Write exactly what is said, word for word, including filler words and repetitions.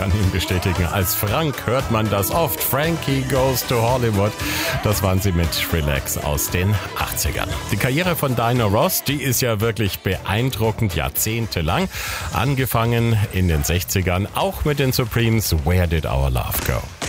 kann ihn bestätigen. Als Frank hört man das oft. Frankie Goes to Hollywood. Das waren sie mit Relax aus den achtzigern. Die Karriere von Diana Ross, die ist ja wirklich beeindruckend, jahrzehntelang. Angefangen in den sechzigern, auch mit den Supremes. Where Did Our Love Go?